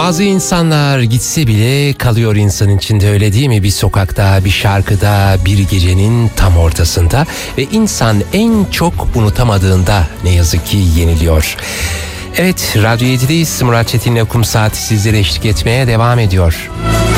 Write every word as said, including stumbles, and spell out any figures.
Bazı insanlar gitse bile kalıyor insanın içinde, öyle değil mi? Bir sokakta, bir şarkıda, bir gecenin tam ortasında ve insan en çok unutamadığında ne yazık ki yeniliyor. Evet, Radyo yedi'deyiz. Murat Çetin'le Kum Saati sizlere eşlik etmeye devam ediyor.